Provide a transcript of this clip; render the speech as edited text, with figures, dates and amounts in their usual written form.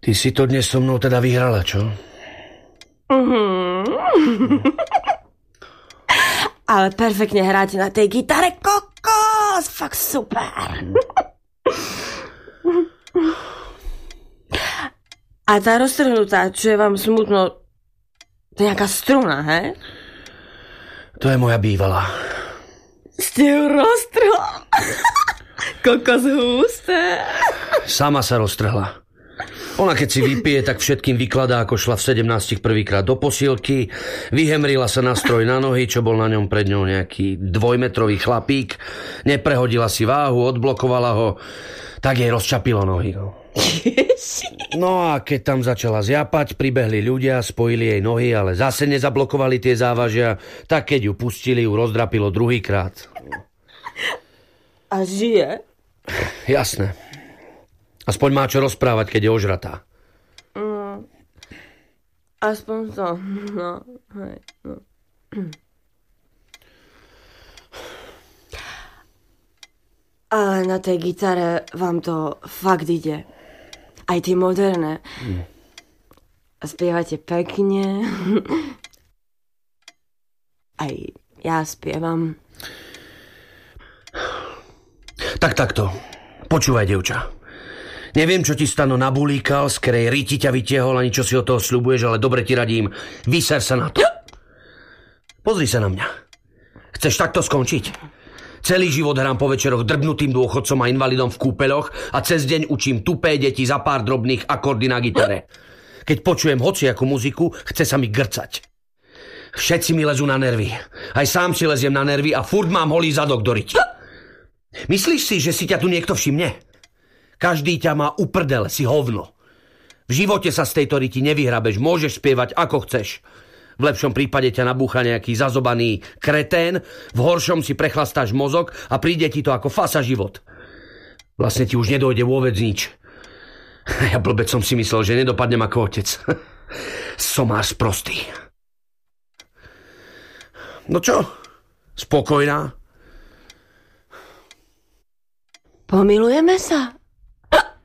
Ty si to dnes so mnou teda vyhrala, čo? Ale perfektne hráte na tej gitare, kokos, fakt super. A tá roztrhnutá, čo je vám smutno, to je nejaká struna, he? To je moja bývalá. Ste ju roztrhla. Kokos husté. Sama sa roztrhla. Ona keď si vypije, tak všetkým vykladá, ako šla v 17 prvýkrát do posilky, vyhemrila sa na stroj na nohy, čo bol na ňom pred ňou nejaký 2-metrový chlapík, neprehodila si váhu, odblokovala ho, tak jej rozčapilo nohy. No a keď tam začala zjapať, pribehli ľudia, spojili jej nohy, ale zase nezablokovali tie závažia, tak keď ju pustili, ju rozdrapilo druhýkrát. A žije? Jasné. Aspoň má čo rozprávať, keď je ožratá. Aspoň to. No, hej, no. Ale na tej gitare vám to fakt ide. Aj tie moderné. A spievate pekne. Aj ja spievam. Takto. Počúvaj, devča. Neviem, čo ti Stano nabulíkal, z ktorej riti ťa vytiahol, ani čo si od toho sľubuješ, ale dobre ti radím, vyser sa na to. Pozri sa na mňa. Chceš takto skončiť? Celý život hrám po večeroch drbnutým dôchodcom a invalidom v kúpeľoch a cez deň učím tupé deti za pár drobných akordy na gitare. Keď počujem hociakú muziku, chce sa mi grcať. Všetci mi lezú na nervy. Aj sám si leziem na nervy a furt mám holý zadok do riti. Myslíš si, že si ťa tu niekto všimne? Každý ťa má uprdele, si hovno. V živote sa z tejto riti nevyhrabeš, môžeš spievať ako chceš. V lepšom prípade ťa nabúcha nejaký zazobaný kretén, v horšom si preclastáš mozog a príde ti to ako fasa život. Vlastne ti už nedojde vôbec nič. Ja blbec som si myslel, že nedopadnem ako otec. Somár sprostý. No čo? Spokojná? Pomilujeme sa?